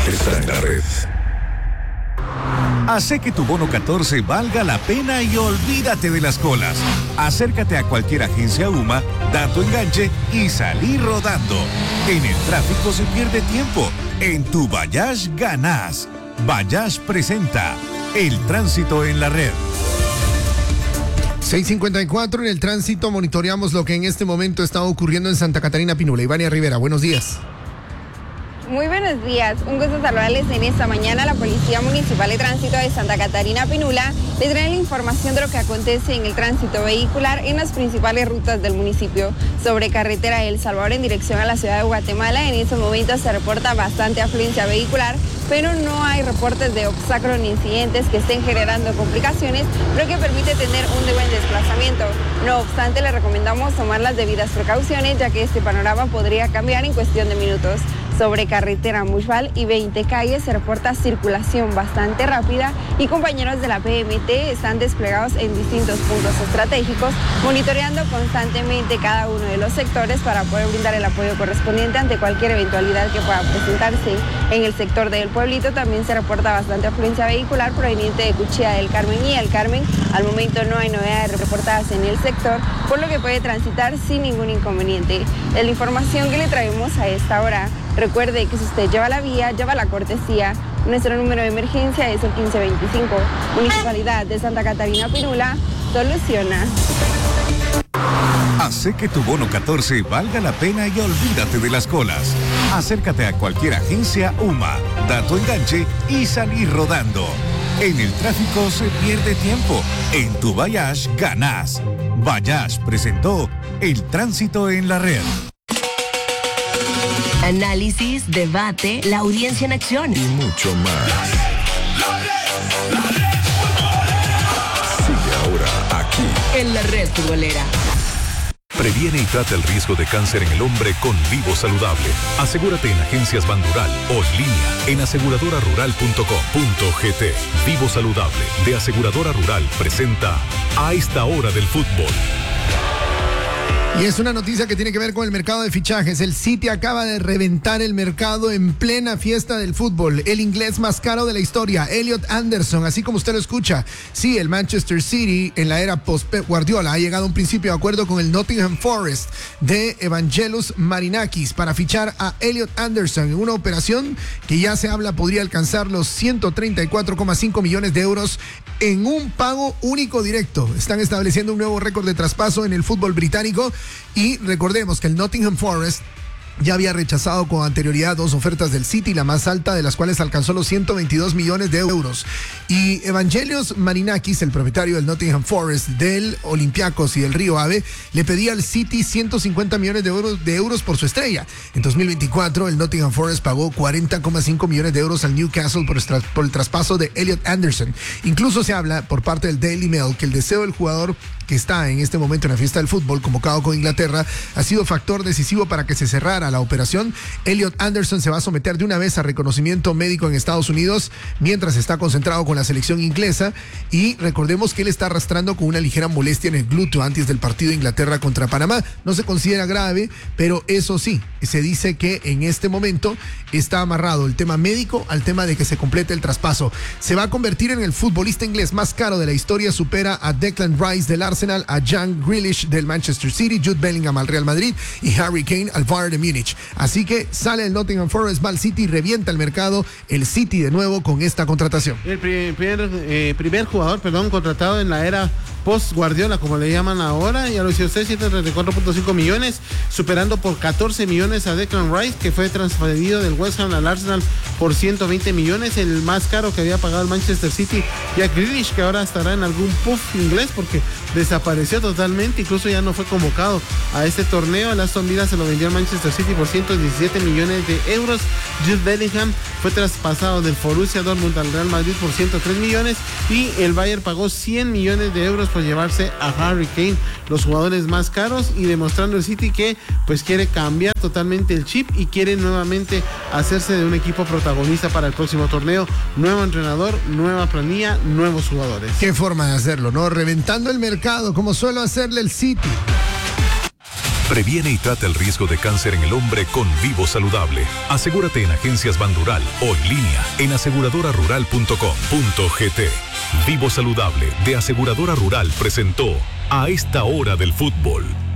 está en la red. Hace que tu bono 14 valga la pena y olvídate de las colas. Acércate a cualquier agencia UMA, da tu enganche y salí rodando. En el tráfico se pierde tiempo. En tu Voyage ganás. Voyage presenta el tránsito en la red. 6:54 en el tránsito. Monitoreamos lo que en este momento está ocurriendo en Santa Catarina Pinula. Ivania Rivera, buenos días. Muy buenos días, un gusto saludarles en esta mañana. La Policía Municipal de Tránsito de Santa Catarina Pinula les trae la información de lo que acontece en el tránsito vehicular en las principales rutas del municipio. Sobre carretera El Salvador en dirección a la ciudad de Guatemala, en estos momentos se reporta bastante afluencia vehicular, pero no hay reportes de obstáculos ni incidentes que estén generando complicaciones, lo que permite tener un buen desplazamiento. No obstante, le recomendamos tomar las debidas precauciones, ya que este panorama podría cambiar en cuestión de minutos. Sobre carretera Mushval y 20 calles se reporta circulación bastante rápida y compañeros de la PMT están desplegados en distintos puntos estratégicos, monitoreando constantemente cada uno de los sectores para poder brindar el apoyo correspondiente ante cualquier eventualidad que pueda presentarse. En el sector del Pueblito también se reporta bastante afluencia vehicular proveniente de Cuchilla del Carmen y El Carmen. Al momento no hay novedades reportadas en el sector, por lo que puede transitar sin ningún inconveniente. Es la información que le traemos a esta hora. Recuerde que si usted lleva la vía, lleva la cortesía. Nuestro número de emergencia es el 1525. Municipalidad de Santa Catarina Pinula, soluciona. Hace que tu bono 14 valga la pena y olvídate de las colas. Acércate a cualquier agencia UMA, da tu enganche y salí rodando. En el tráfico se pierde tiempo. En tu Voyage ganás. Voyage presentó el tránsito en la red. Análisis, debate, la audiencia en acción Y mucho más. Sigue ahora aquí. en la red futbolera. Previene y trata el riesgo de cáncer en el hombre con Vivo Saludable. Asegúrate en Agencias Banrural o en línea en aseguradorarural.com.gt. Vivo Saludable de Aseguradora Rural presenta A esta hora del fútbol. Y es una noticia que tiene que ver con el mercado de fichajes. El City acaba de reventar el mercado en plena fiesta del fútbol. El inglés más caro de la historia, Elliot Anderson, así como usted lo escucha. Sí, el Manchester City en la era post-Pep Guardiola ha llegado a un principio de acuerdo con el Nottingham Forest de Evangelos Marinakis para fichar a Elliot Anderson en una operación que ya se habla podría alcanzar los 134,5 millones de euros en un pago único directo. Están estableciendo un nuevo récord de traspaso en el fútbol británico. Y recordemos que el Nottingham Forest ya había rechazado con anterioridad 2 ofertas del City, la más alta de las cuales alcanzó los 122 millones de euros. Y Evangelos Marinakis, el propietario del Nottingham Forest, del Olympiacos y del Río Ave, le pedía al City 150 millones de euros por su estrella. En 2024, el Nottingham Forest pagó 40,5 millones de euros al Newcastle por el traspaso de Elliot Anderson. Incluso se habla por parte del Daily Mail que el deseo del jugador que está en este momento en la fiesta del fútbol, convocado con Inglaterra, ha sido factor decisivo para que se cerrara la operación. Elliot Anderson se va a someter de una vez a reconocimiento médico en Estados Unidos mientras está concentrado con la selección inglesa, y recordemos que él está arrastrando con una ligera molestia en el glúteo antes del partido de Inglaterra contra Panamá. No se considera grave, pero eso sí, se dice que en este momento está amarrado el tema médico al tema de que se complete el traspaso. Se va a convertir en el futbolista inglés más caro de la historia, supera a Declan Rice del Arsenal, a Jack Grealish del Manchester City, Jude Bellingham al Real Madrid y Harry Kane al Bayern de Múnich. Así que sale el Nottingham Forest, va al City y revienta el mercado, el City de nuevo con esta contratación. El primer jugador, contratado en la era post Guardiola, como le llaman ahora, y a los 134.5 millones, superando por 14 millones a Declan Rice, que fue transferido del West Ham al Arsenal por 120 millones, el más caro que había pagado el Manchester City, Jack Grealish, que ahora estará en algún puff inglés porque desapareció totalmente, incluso ya no fue convocado a este torneo. El Aston Villa se lo vendió al Manchester City por 117 millones de euros. Jude Bellingham fue traspasado del Borussia Dortmund al Real Madrid por 103 millones y el Bayern pagó 100 millones de euros por llevarse a Harry Kane, los jugadores más caros, y demostrando el City que pues quiere cambiar totalmente el chip y quiere nuevamente hacerse de un equipo protagonista para el próximo torneo. Nuevo entrenador, nueva planilla, nuevos jugadores. Qué forma de hacerlo, ¿no? Reventando el mercado como suele hacerle el City. Previene y trata el riesgo de cáncer en el hombre con Vivo Saludable. Asegúrate en Agencias Banrural o en línea en aseguradorarural.com.gt. Vivo Saludable de Aseguradora Rural presentó A Esta Hora del Fútbol.